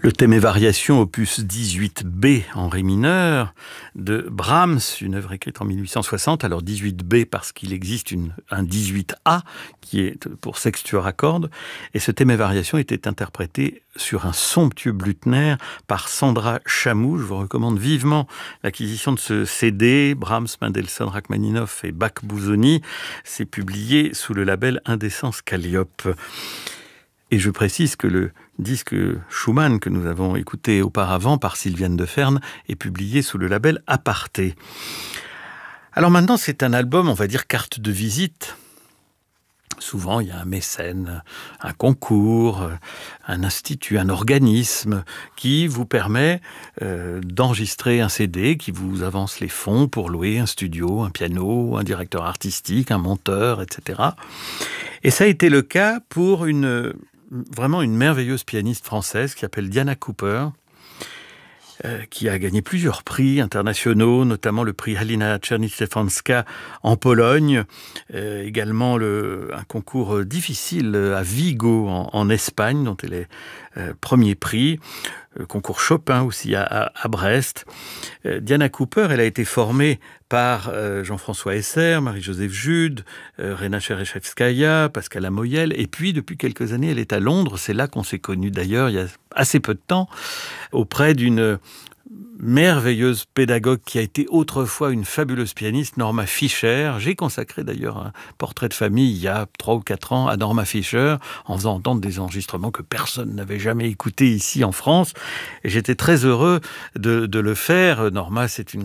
Le thème et variation, opus 18b en ré mineur, de Brahms, une œuvre écrite en 1860. Alors 18b parce qu'il existe un 18a qui est pour sextuor à cordes. Et ce thème et variation était interprété sur un somptueux Blüthner par Sandra Chamou. Je vous recommande vivement l'acquisition de ce CD, Brahms, Mendelssohn, Rachmaninoff et Bach-Busoni. C'est publié sous le label Indécence Calliope. Et je précise que le disque Schumann que nous avons écouté auparavant par Sylviane Deferne est publié sous le label Aparté. Alors maintenant, c'est un album, on va dire, carte de visite. Souvent, il y a un mécène, un concours, un institut, un organisme qui vous permet d'enregistrer un CD, qui vous avance les fonds pour louer un studio, un piano, un directeur artistique, un monteur, etc. Et ça a été le cas pour vraiment une merveilleuse pianiste française qui s'appelle Diana Cooper, qui a gagné plusieurs prix internationaux, notamment le prix Halina Czerny-Stefanska en Pologne, également un concours difficile à Vigo en Espagne, dont elle est premier prix, concours Chopin aussi à Brest. Diana Cooper, elle a été formée par Jean-François Esser, Marie-Joseph Jude, Rena Chereshevskaya, Pascal Amoyel, et puis depuis quelques années, elle est à Londres. C'est là qu'on s'est connus d'ailleurs, il y a assez peu de temps, auprès d'une merveilleuse pédagogue qui a été autrefois une fabuleuse pianiste, Norma Fischer. J'ai consacré d'ailleurs un portrait de famille il y a 3 ou 4 ans à Norma Fischer, en faisant entendre des enregistrements que personne n'avait jamais écoutés ici en France. Et j'étais très heureux de le faire. Norma, c'est une